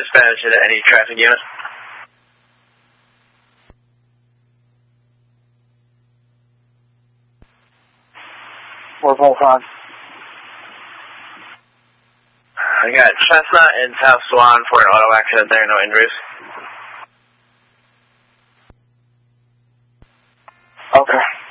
dispatch into any traffic unit. We're both on. I got Chestnut and South Swan for an auto accident there, no injuries. Okay.